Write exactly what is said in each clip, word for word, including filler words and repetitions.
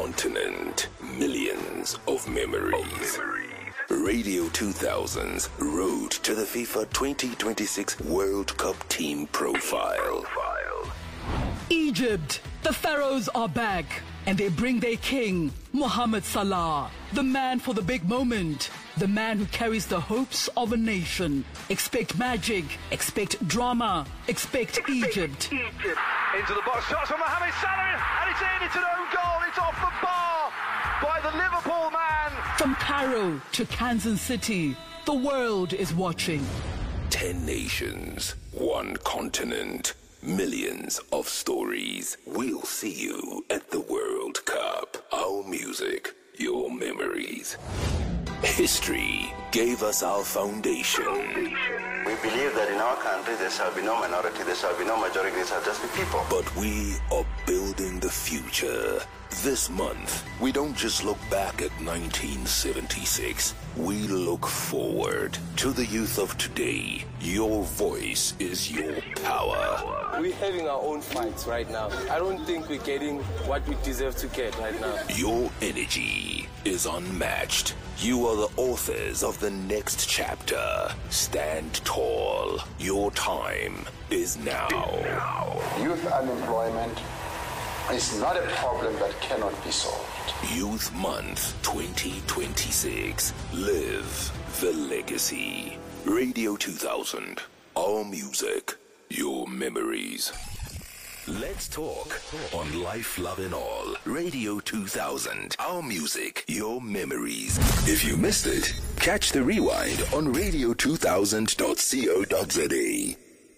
continent, millions of memories. Radio two thousand's Road to the FIFA twenty twenty-six World Cup Team Profile. Egypt, the Pharaohs are back, and they bring their king, Mohamed Salah, the man for the big moment, the man who carries the hopes of a nation. Expect magic, expect drama, expect, expect Egypt. Egypt. Into the box, shots from Mohamed Salah, and it's in, it's an own goal, it's off the bar by the Liverpool man. From Cairo to Kansas City, the world is watching. Ten nations, one continent, millions of stories. We'll see you at the World Cup. Our music, your memories. History gave us our foundation. We believe that in our country there shall be no minority, there shall be no majority, there shall just be people. But we are building the future. This month, we don't just look back at nineteen seventy-six. We look forward to the youth of today. Your voice is your power. We're having our own fights right now. I don't think we're getting what we deserve to get right now. Your energy is unmatched. You are the authors of the next chapter. Stand tall. Your time is now. Youth unemployment is not a problem that cannot be solved. Youth Month twenty twenty-six. Live the legacy. Radio two thousand. Our music, your memories. Let's talk on Life, Love and All. Radio two thousand. Our music, your memories. If you missed it, catch the rewind on radio two thousand dot co dot za.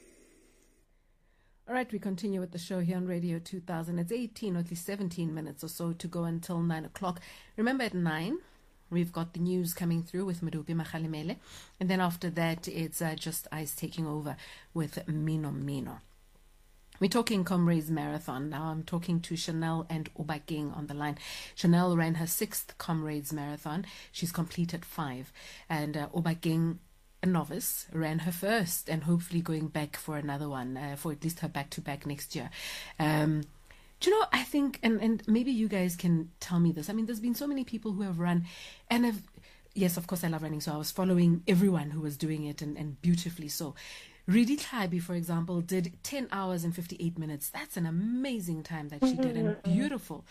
All right, we continue with the show here on Radio two thousand. It's eighteen or at least seventeen minutes or so to go until nine o'clock. Remember, at nine, we've got the news coming through with Medupi Makhalimele. And then after that, it's uh, Just Ice taking over with Mino Mino. We're talking Comrades Marathon. Now I'm talking to Chanel and Obakeng on the line. Chanel ran her sixth Comrades Marathon. She's completed five. And uh, Obakeng, a novice, ran her first and hopefully going back for another one, uh, for at least her back-to-back next year. Um, do you know, I think, and, and maybe you guys can tell me this. I mean, there's been so many people who have run and have, yes, of course I love running, so I was following everyone who was doing it and, and beautifully so. Ridi Tlhabi, for example, did ten hours and fifty-eight minutes. That's an amazing time that she did, and beautiful.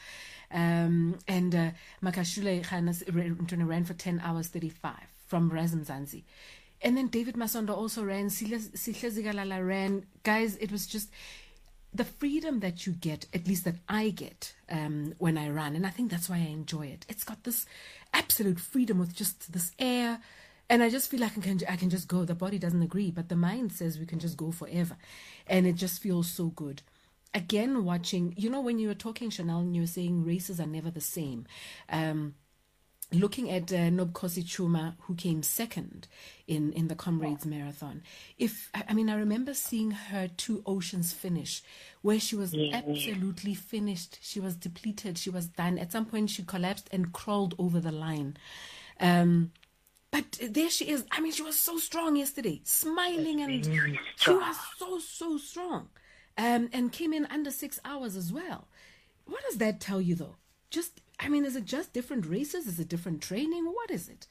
Um, and uh, Makashule Khanas ran for ten hours thirty-five from Razmzansi. And then David Masondo also ran, Sihle Zikalala ran. Guys, it was just the freedom that you get, at least that I get um, when I run. And I think that's why I enjoy it. It's got this absolute freedom with just this air. And I just feel like I can, I can just go. The body doesn't agree, but the mind says we can just go forever. And it just feels so good. Again, watching, you know, when you were talking, Chanel, and you were saying races are never the same. Um, looking at uh, Nobkosi Chuma, who came second in, in the Comrades Marathon. If I mean, I remember seeing her Two Oceans finish, where she was yeah. absolutely finished. She was depleted. She was done. At some point, she collapsed and crawled over the line. Um, But there she is. I mean, she was so strong yesterday, smiling, and she was so, so strong. Um, and came in under six hours as well. What does that tell you, though? Just, I mean, is it just different races? Is it different training? What is it?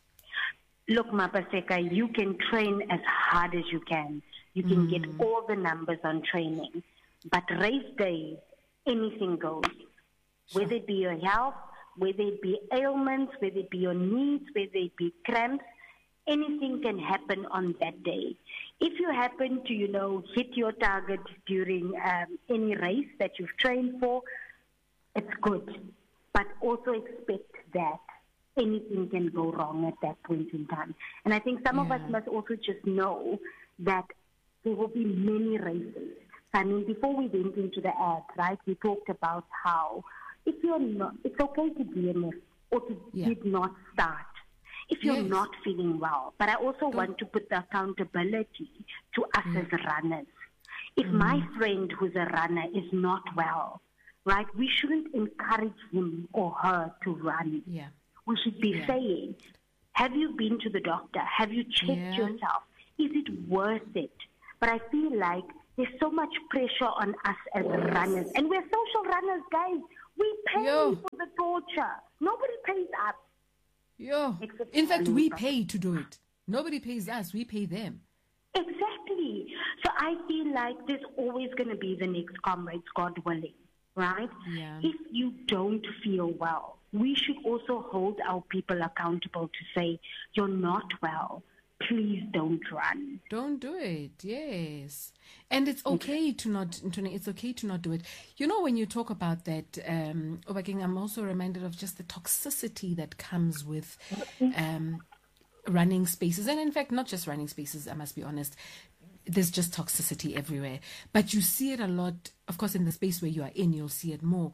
Look, Mapaseka, you can train as hard as you can. You can mm. get all the numbers on training. But race day, anything goes. Sure. Whether it be your health, whether it be ailments, whether it be your needs, whether it be cramps, anything can happen on that day. If you happen to, you know, hit your target during um, any race that you've trained for, it's good. But also expect that anything can go wrong at that point in time. And I think some yeah. of us must also just know that there will be many races. I mean, before we went into the ad, right, we talked about how if you're not, it's okay to D N F or to yeah. did not start if you're yes. not feeling well. But I also Good. want to put the accountability to us yeah. as runners. If mm. my friend who's a runner is not well, right, we shouldn't encourage him or her to run. Yeah. We should be yeah. saying, have you been to the doctor? Have you checked yeah. yourself? Is it worth it? But I feel like there's so much pressure on us as runners. And we're social runners, guys. We pay Yo. for the torture. Nobody pays us. Yo. In fact, we pay to do it. Nobody pays us. We pay them. Exactly. So I feel like there's always going to be the next comrades, God willing, right? Yeah. If you don't feel well, we should also hold our people accountable to say, you're not well. Please don't run. Don't do it. Yes. And it's okay to not, it's okay to not do it. You know, when you talk about that, um, Obakeng, I'm also reminded of just the toxicity that comes with, um, running spaces. And in fact, not just running spaces, I must be honest. There's just toxicity everywhere. But you see it a lot. Of course, in the space where you are in, you'll see it more.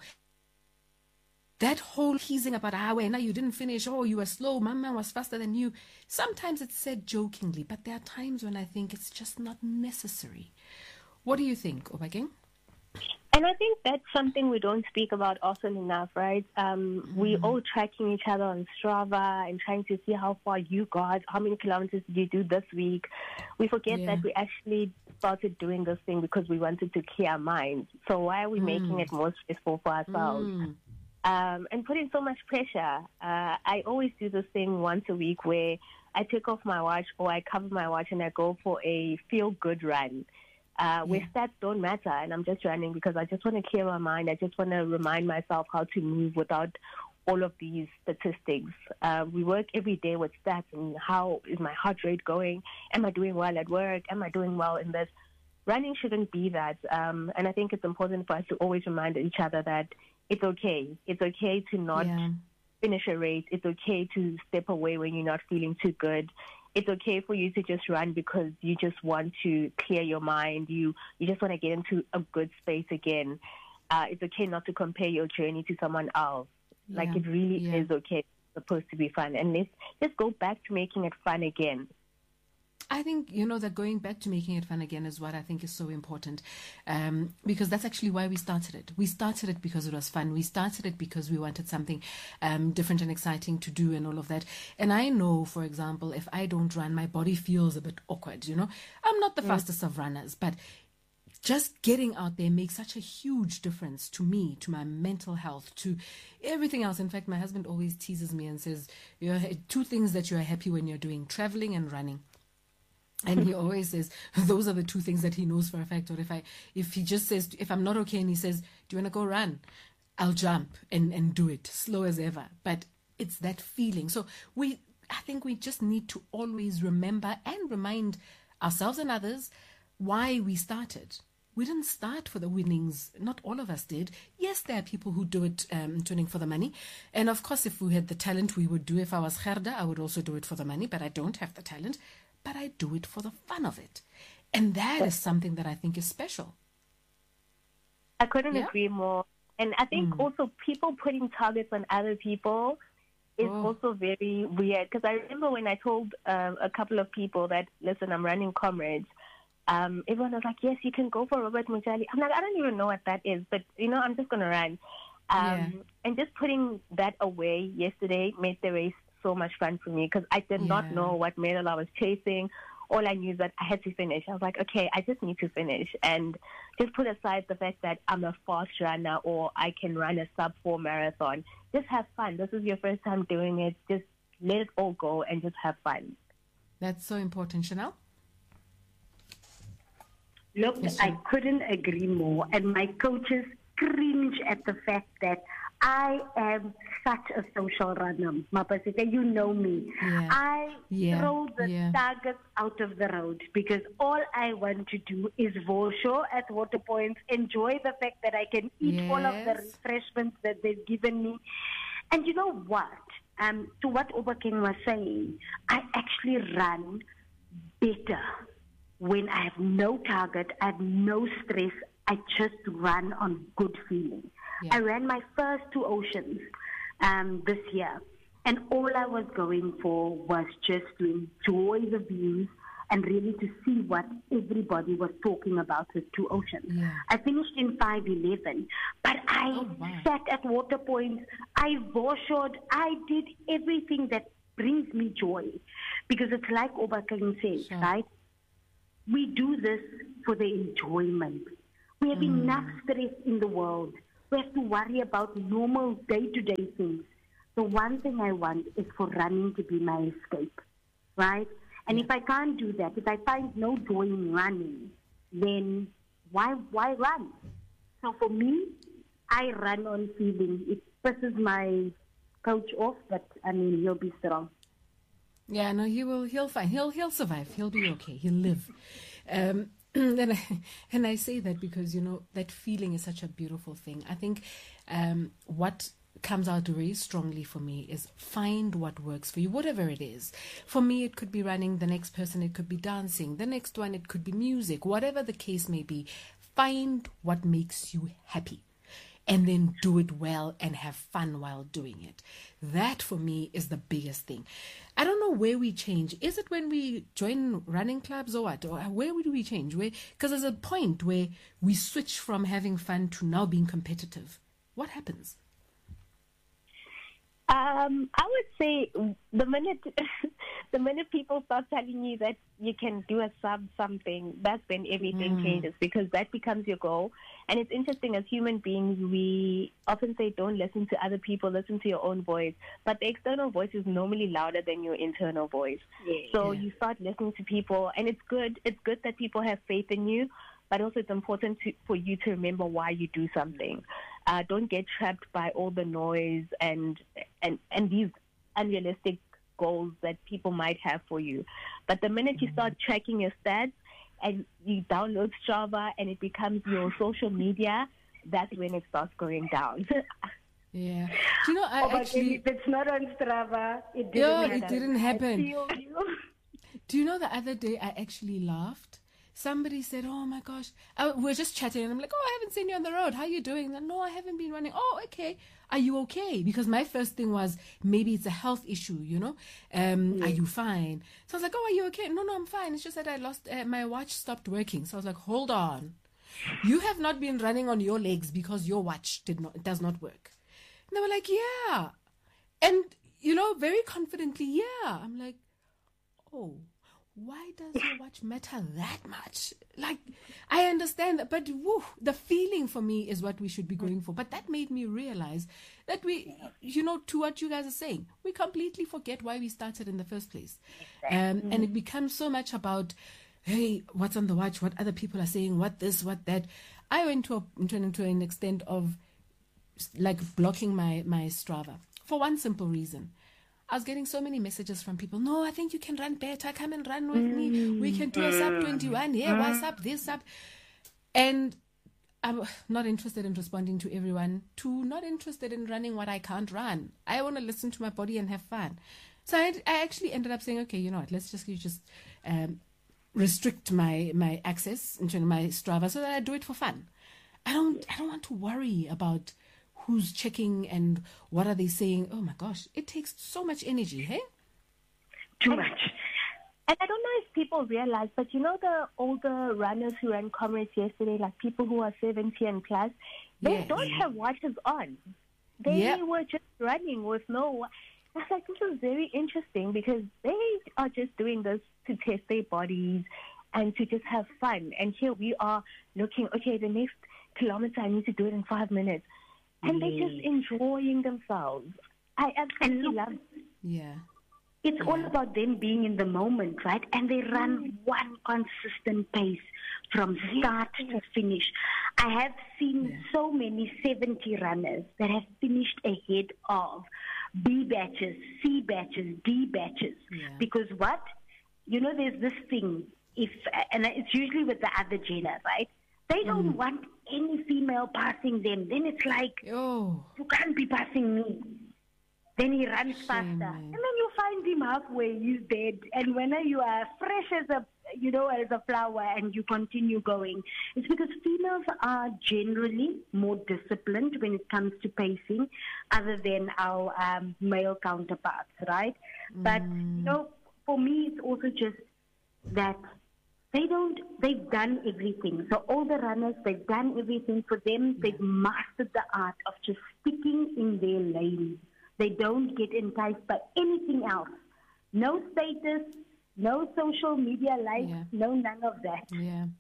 That whole teasing about, ah, well, now you didn't finish, oh, you were slow, Mama was faster than you. Sometimes it's said jokingly, but there are times when I think it's just not necessary. What do you think, Obakeng? And I think that's something we don't speak about often enough, right? Um, mm-hmm. We're all tracking each other on Strava and trying to see how far you got, how many kilometers did you do this week. We forget yeah. that we actually started doing this thing because we wanted to clear our minds. So why are we mm. making it more stressful for ourselves? Mm. Um, and putting so much pressure. Uh, I always do this thing once a week where I take off my watch or I cover my watch and I go for a feel-good run uh, where yeah. stats don't matter. And I'm just running because I just want to clear my mind. I just want to remind myself how to move without all of these statistics. Uh, we work every day with stats and how is my heart rate going? Am I doing well at work? Am I doing well in this? Running shouldn't be that. Um, and I think it's important for us to always remind each other that it's okay. It's okay to not yeah. finish a race. It's okay to step away when you're not feeling too good. It's okay for you to just run because you just want to clear your mind. You you just want to get into a good space again. Uh, it's okay not to compare your journey to someone else. Yeah. Like, it really yeah. is okay. It's supposed to be fun. And let's just go back to making it fun again. I think, you know, that going back to making it fun again is what I think is so important, um, because that's actually why we started it. We started it because it was fun. We started it because we wanted something um, different and exciting to do and all of that. And I know, for example, if I don't run, my body feels a bit awkward, you know. I'm not the mm. fastest of runners, but just getting out there makes such a huge difference to me, to my mental health, to everything else. In fact, my husband always teases me and says, you're, two things that you're happy when you're doing, traveling and running. And he always says, those are the two things that he knows for a fact. Or if I, if he just says, if I'm not okay and he says, do you want to go run? I'll jump and, and do it, slow as ever. But it's that feeling. So we, I think we just need to always remember and remind ourselves and others why we started. We didn't start for the winnings. Not all of us did. Yes, there are people who do it um, tuning for the money. And of course, if we had the talent, we would do. If I was Gerda, I would also do it for the money. But I don't have the talent. But I do it for the fun of it. And that is something that I think is special. I couldn't yeah? agree more. And I think mm. also people putting targets on other people is oh. also very weird. Because I remember when I told um, a couple of people that, listen, I'm running Comrades, um, everyone was like, yes, you can go for Robert Muchali. I'm like, I don't even know what that is, but, you know, I'm just going to run. Um, yeah. And just putting that away yesterday made the race so much fun for me because I did yeah. not know what medal I was chasing. All I knew is that I had to finish. I was like, okay, I just need to finish. And just put aside the fact that I'm a fast runner or I can run a sub four marathon. Just have fun. This is your first time doing it. Just let it all go and just have fun. That's so important. Chanel? Look, yes, I couldn't agree more. And my coaches cringe at the fact that I am such a social runner, Mapasita. You know me. Yeah. I yeah. throw the yeah. targets out of the road because all I want to do is Vosho at Water Points, enjoy the fact that I can eat yes. all of the refreshments that they've given me. And you know what? Um, to what Obakeng was saying, I actually run better when I have no target, I have no stress. I just run on good feeling. Yeah. I ran my first two oceans um, this year, and all I was going for was just to enjoy the views and really to see what everybody was talking about with two oceans. Yeah. I finished in five eleven, but I oh, wow. sat at Water Points, I voshoed, I did everything that brings me joy, because it's like Obakeng says, sure. right? We do this for the enjoyment. We have mm. enough stress in the world. We have to worry about normal day-to-day things. The one thing I want is for running to be my escape, right? And if I can't do that, if I find no joy in running, then why why run? So for me, I run on feeling. It pisses my coach off, but I mean, he'll be strong. Yeah, no, he will. He'll find. He'll he'll survive. He'll be okay. He'll live. Um, and I, and I say that because you know that feeling is such a beautiful thing. I think um, what comes out very strongly for me is find what works for you, whatever it is. For me, it could be running. The next person, it could be dancing. The next one, it could be music. Whatever the case may be, find what makes you happy. And then do it well and have fun while doing it. That, for me, is the biggest thing. I don't know where we change. Is it when we join running clubs or what? Or where do we change? Because there's a point where we switch from having fun to now being competitive. What happens? Um, I would say the minute the minute people start telling you that you can do a sub something, that's when everything mm. changes, because that becomes your goal. And it's interesting, as human beings, we often say don't listen to other people, listen to your own voice. But the external voice is normally louder than your internal voice. Yeah, so yeah. you start listening to people, and it's good. It's good that people have faith in you, but also it's important to, for you to remember why you do something. Uh, don't get trapped by all the noise and and and these unrealistic goals that people might have for you. But the minute you start tracking your stats and you download Strava and it becomes your social media, that's when it starts going down. Yeah. Do you know, I oh, actually... if it's not on Strava, it didn't no, happen. it didn't happen. I feel you. Do you know the other day I actually laughed? Somebody said, oh my gosh, I, we're just chatting. And I'm like, oh, I haven't seen you on the road. How are you doing? Like, no, I haven't been running. Oh, okay. Are you okay? Because my first thing was, maybe it's a health issue, you know? Um, yeah. Are you fine? So I was like, oh, are you okay? No, no, I'm fine. It's just that I lost, uh, my watch stopped working. So I was like, hold on. You have not been running on your legs because your watch did not, does not work. And they were like, yeah. And, you know, very confidently, yeah. I'm like, oh. Why does your watch matter that much? Like, I understand that, but woo, the feeling for me is what we should be going for. But that made me realize that we, you know, to what you guys are saying, we completely forget why we started in the first place. Um, and it becomes so much about, hey, what's on the watch, what other people are saying, what this, what that. I went to, a, to an extent of like blocking my, my Strava for one simple reason. I was getting so many messages from people. No, I think you can run better. Come and run with me. We can do a sub twenty-one. Yeah, what's up? This up. And I'm not interested in responding to everyone. Two, not interested in running what I can't run. I want to listen to my body and have fun. So I, I actually ended up saying, okay, you know what? Let's just you just um, restrict my my access into my Strava so that I do it for fun. I don't I don't want to worry about who's checking and what are they saying. Oh my gosh, it takes so much energy, hey? Too much. And I don't know if people realize, but you know the older runners who ran Comrades yesterday, like people who are seventy and plus, they yes. don't have watches on. They yep. were just running with no... I was like, this is very interesting because they are just doing this to test their bodies and to just have fun. And here we are looking, okay, the next kilometer, I need to do it in five minutes. And they're just enjoying themselves. I absolutely love it. Yeah. It's yeah. all about them being in the moment, right? And they run one consistent pace from start to finish. I have seen yeah. so many seventy runners that have finished ahead of B batches, C batches, D batches. Yeah. Because what? You know, there's this thing, if and it's usually with the other gender, right? They don't mm. want any female passing them. Then it's like, oh. you can't be passing me. Then he runs Shame, faster. man. And then you find him halfway, he's dead. And when you are fresh as a, you know, as a flower and you continue going, it's because females are generally more disciplined when it comes to pacing other than our um, male counterparts, right? Mm. But, you know, for me, it's also just that They don't, they've done everything. So all the runners, they've done everything for them. Yeah. They've mastered the art of just sticking in their lane. They don't get enticed by anything else. No status, no social media likes, yeah. no none of that. Yeah.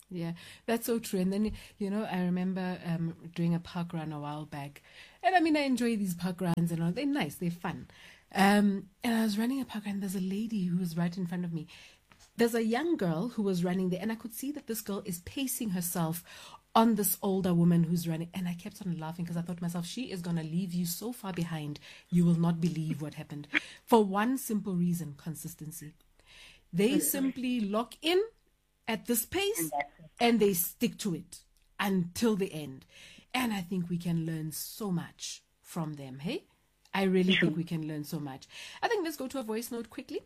Yeah, that's so true. And then, you know, I remember um, doing a park run a while back. And I mean, I enjoy these park runs and all. They're nice, they're fun. Um, and I was running a park run. There's a lady who was right in front of me. There's a young girl who was running there. And I could see that this girl is pacing herself on this older woman who's running. And I kept on laughing because I thought to myself, she is going to leave you so far behind. You will not believe what happened. For one simple reason, consistency. They simply lock in at this pace and they stick to it until the end. And I think we can learn so much from them. Hey, I really sure. think we can learn so much. I think let's go to a voice note quickly.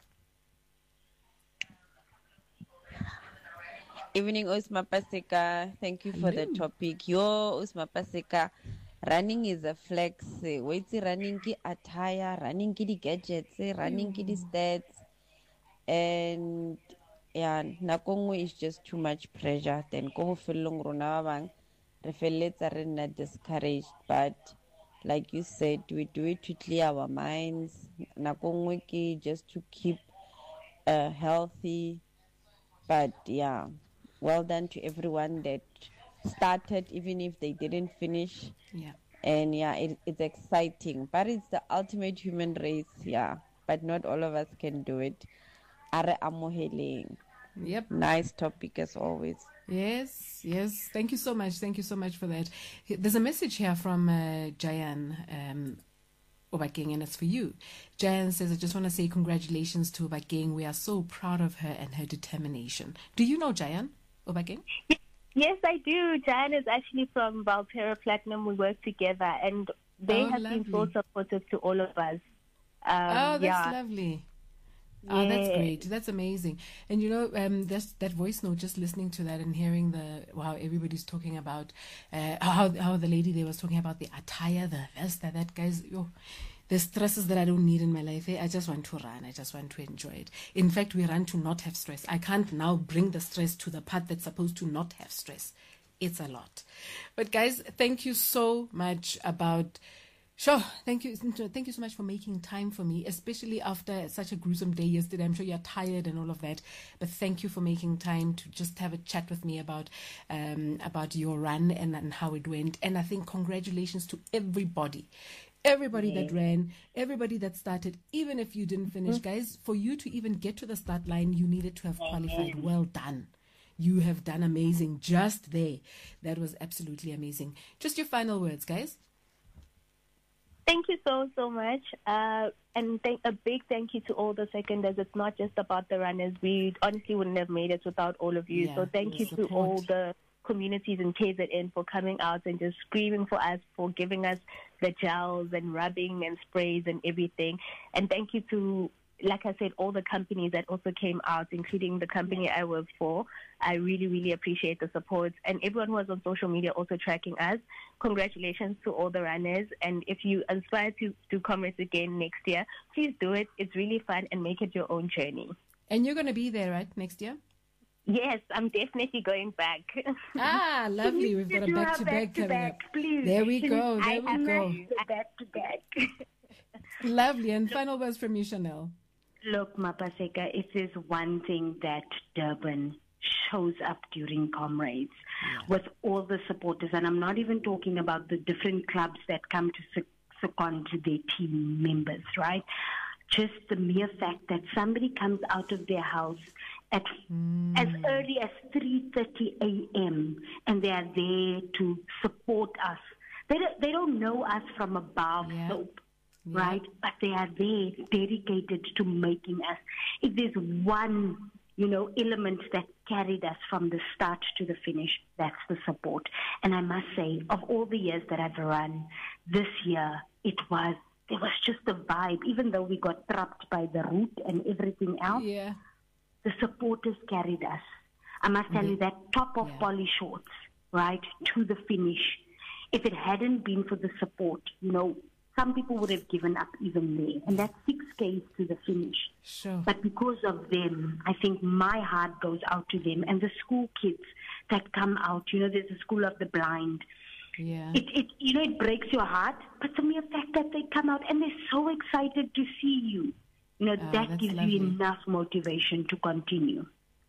Evening, Usma Paseka. Thank you for Hello. the topic. Yo, Usma Paseka, running is a flex. Wait, running ki attire, running ki the gadgets, running ki the stats. And yeah, nakongwe is just too much pressure. Then go felong rona bang, refellets are not discouraged. But like you said, we do it to clear our minds. Nakongwe ki just to keep uh, healthy. But yeah, well done to everyone that started, even if they didn't finish. Yeah. And yeah, it, it's exciting. But it's the ultimate human race. Yeah. But not all of us can do it. Are amoheling. Yep. Nice topic as always. Yes, yes. Thank you so much. Thank you so much for that. There's a message here from uh, Jayan um, Obakeng, and it's for you. Jayan says, I just want to say congratulations to Obakeng. We are so proud of her and her determination. Do you know Jayan Obakeng? Yes, I do. Jayan is actually from Valterra Platinum. We work together, and they oh, have lovely. been so supportive to all of us. Um, oh, that's yeah. lovely. Oh, that's great. That's amazing. And, you know, um, that's, that voice note, just listening to that and hearing the, wow, everybody's talking about, uh, how, how the lady there was talking about the attire, the vest, that, that guy's, oh, the stresses that I don't need in my life. Eh? I just want to run. I just want to enjoy it. In fact, we run to not have stress. I can't now bring the stress to the part that's supposed to not have stress. It's a lot. But guys, thank you so much about Sure. Thank you. Thank you so much for making time for me, especially after such a gruesome day yesterday. I'm sure you're tired and all of that, but thank you for making time to just have a chat with me about um, about your run and, and how it went. And I think congratulations to everybody. Everybody yeah. that ran, everybody that started, even if you didn't finish. Mm-hmm. Guys, for you to even get to the start line, you needed to have qualified. Well done. You have done amazing just there. That was absolutely amazing. Just your final words, guys. Thank you so, so much. Uh, and th- a big thank you to all the seconders. It's not just about the runners. We honestly wouldn't have made it without all of you. Yeah, so thank you support. to all the communities in K Z N for coming out and just screaming for us, for giving us the gels and rubbing and sprays and everything. And thank you to, like I said, all the companies that also came out, including the company I work for. I really, really appreciate the support. And everyone who was on social media also tracking us. Congratulations to all the runners. And if you aspire to do Comrades again next year, please do it. It's really fun and make it your own journey. And you're going to be there, right, next year? Yes, I'm definitely going back. Ah, lovely. We've got a back-to-back coming up. Please. There we go. There I we go. Back-to-back. Lovely. And final words from you, Chanel. Look, Mapaseka, if there's one thing that Durban shows up during Comrades yeah. with all the supporters, and I'm not even talking about the different clubs that come to second to their team members, right? Just the mere fact that somebody comes out of their house at mm. as early as three thirty a.m. and they are there to support us. They don't, they don't know us from a bar of yeah. soap. Yeah. Right? But they are there dedicated to making us. If there's one, you know, element that carried us from the start to the finish, that's the support. And I must say, of all the years that I've run, this year, it was, there was just a vibe. Even though we got trapped by the route and everything else, yeah. the supporters carried us. I must tell yeah. you that top of yeah. poly shorts, right, to the finish. If it hadn't been for the support, you know, some people would have given up even there. And that's six Ks to the finish. Sure. But because of them, I think my heart goes out to them. And the school kids that come out, you know, there's a school of the blind. Yeah. It, it, you know, it breaks your heart. But the mere fact that they come out and they're so excited to see you, you know, oh, that gives lovely. you enough motivation to continue.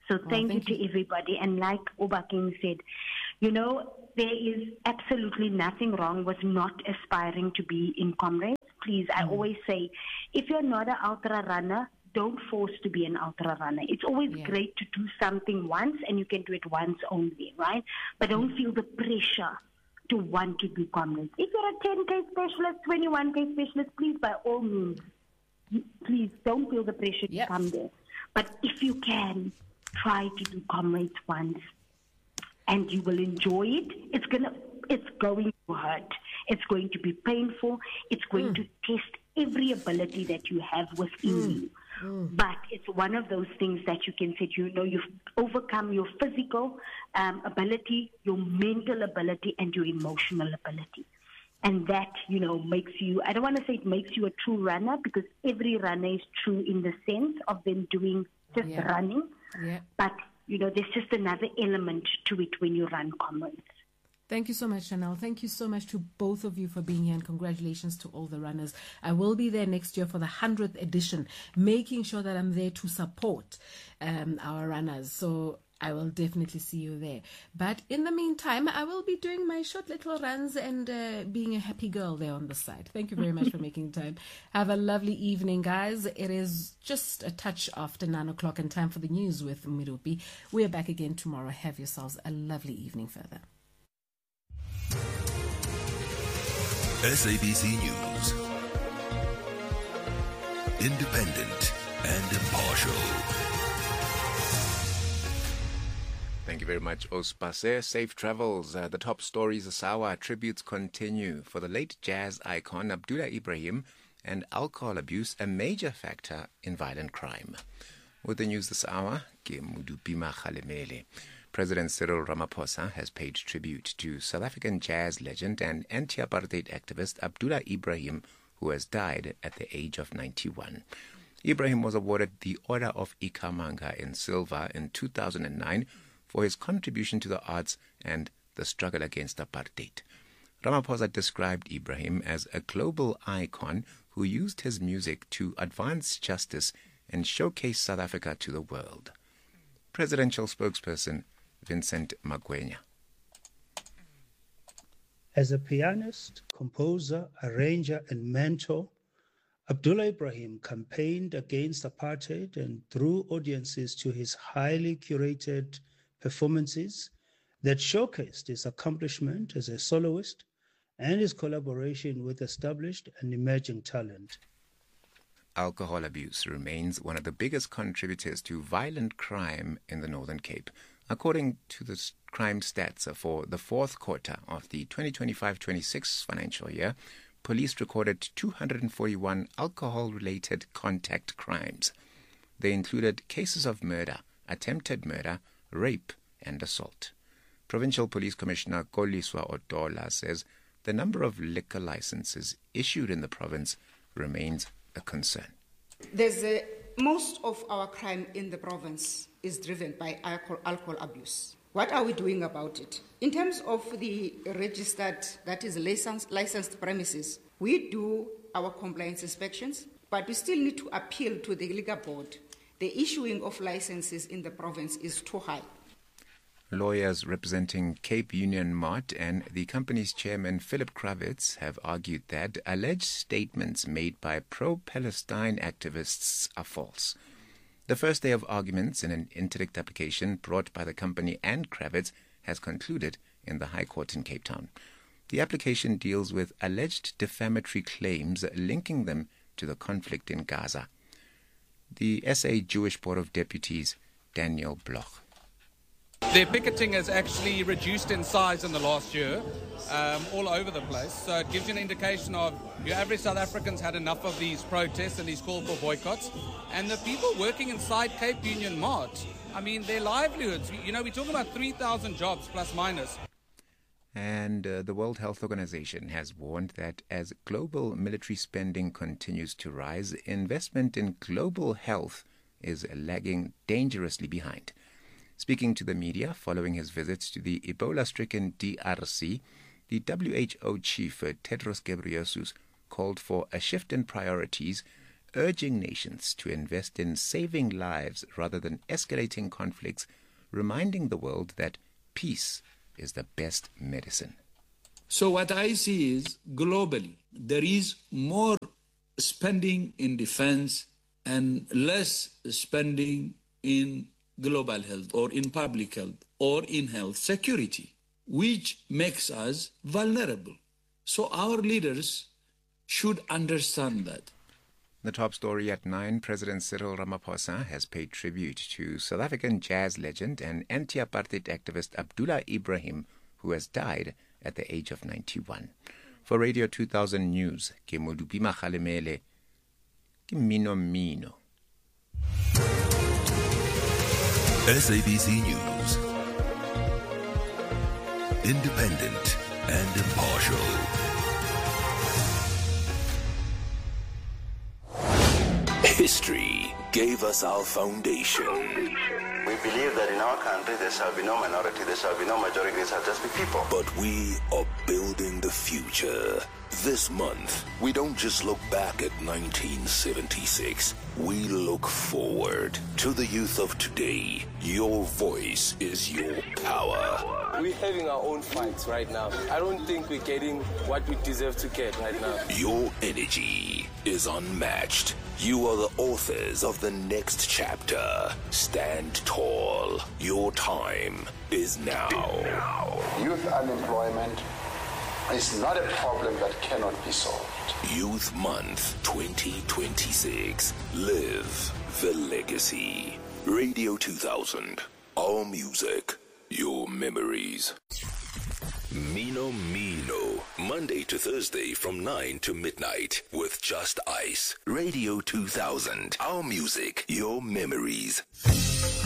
So Oh, thank, thank you to everybody. And like Obaking said, you know, there is absolutely nothing wrong with not aspiring to be in Comrades. Please, I Mm. always say, if you're not an ultra runner, don't force to be an ultra runner. It's always Yeah. great to do something once, and you can do it once only, right? But don't feel the pressure to want to do Comrades. If you're a ten K specialist, twenty-one K specialist, please, by all means, you- please don't feel the pressure Yep. to come there. But if you can, try to do Comrades once, and you will enjoy it. It's gonna, it's going to hurt. It's going to be painful. It's going to test every ability that you have within you. But it's one of those things that you can say, you know, you've overcome your physical um, ability, your mental ability, and your emotional ability. And that, you know, makes you, I don't want to say it makes you a true runner, because every runner is true in the sense of them doing just Yeah. running. Yeah. But, you know, there's just another element to it when you run Comrades. Thank you so much, Chanel. Thank you so much to both of you for being here, and congratulations to all the runners. I will be there next year for the hundredth edition, making sure that I'm there to support um, our runners. So I will definitely see you there. But in the meantime, I will be doing my short little runs and uh, being a happy girl there on the side. Thank you very much for making time. Have a lovely evening, guys. It is just a touch after nine o'clock and time for the news with Mirupi. We're back again tomorrow. Have yourselves a lovely evening further. S A B C News. Independent and impartial. Thank you very much, Ospase. Safe travels. Uh, the top stories this hour. Tributes continue for the late jazz icon Abdullah Ibrahim, and alcohol abuse a major factor in violent crime. With the news this hour, ke Modupima Kgalemele. President Cyril Ramaphosa has paid tribute to South African jazz legend and anti-apartheid activist Abdullah Ibrahim, who has died at the age of ninety-one. Ibrahim was awarded the Order of Ikhamanga in silver in two thousand nine for his contribution to the arts and the struggle against apartheid. Ramaphosa described Ibrahim as a global icon who used his music to advance justice and showcase South Africa to the world. Presidential spokesperson Vincent Magwenya. As a pianist, composer, arranger, and mentor, Abdullah Ibrahim campaigned against apartheid and drew audiences to his highly curated performances that showcased his accomplishment as a soloist and his collaboration with established and emerging talent. Alcohol abuse remains one of the biggest contributors to violent crime in the Northern Cape. According to the crime stats for the fourth quarter of the twenty twenty-five twenty-six financial year, police recorded two hundred forty-one alcohol-related contact crimes. They included cases of murder, attempted murder, rape, and assault. Provincial Police Commissioner Koliswa Otola says the number of liquor licenses issued in the province remains a concern. There's a, most of our crime in the province is driven by alcohol, alcohol abuse. What are we doing about it? In terms of the registered, that is licensed, licensed premises, we do our compliance inspections, but we still need to appeal to the liquor board. The issuing of licenses in the province is too high. Lawyers representing Cape Union Mart and the company's chairman Philip Kravitz have argued that alleged statements made by pro-Palestine activists are false. The first day of arguments in an interdict application brought by the company and Kravitz has concluded in the High Court in Cape Town. The application deals with alleged defamatory claims linking them to the conflict in Gaza. The S A Jewish Board of Deputies, Daniel Bloch. Their picketing has actually reduced in size in the last year, um, all over the place. So it gives you an indication of your average South Africans had enough of these protests and these calls for boycotts. And the people working inside Cape Union Mart, I mean, their livelihoods, you know, we're talking about three thousand jobs plus minus. And uh, the World Health Organization has warned that as global military spending continues to rise, investment in global health is lagging dangerously behind. Speaking to the media following his visits to the Ebola-stricken D R C, the W H O chief Tedros Ghebreyesus called for a shift in priorities, urging nations to invest in saving lives rather than escalating conflicts, reminding the world that peace is the best medicine. So what I see is, globally, there is more spending in defense and less spending in global health or in public health or in health security, which makes us vulnerable. So our leaders should understand that. The top story at nine, President Cyril Ramaphosa has paid tribute to South African jazz legend and anti-apartheid activist Abdullah Ibrahim, who has died at the age of ninety-one. For Radio two thousand News, ke Modupi Makgalemele, ke Mino Mino. S A B C News. Independent and impartial. History gave us our foundation. We believe that in our country there shall be no minority, there shall be no majority, there shall just be people. But we are building the future. This month, we don't just look back at nineteen seventy-six. We look forward to the youth of today. Your voice is your power. We're having our own fights right now. I don't think we're getting what we deserve to get right now. Your energy is unmatched. You are the authors of the next chapter. Stand tall. Your time is now. Youth unemployment is not a problem that cannot be solved. Youth Month twenty twenty-six. Live the legacy. Radio two thousand. Our music, your memories. Mino Mino. Monday to Thursday from nine to midnight with Just Ice. Radio two thousand. Our music, your memories.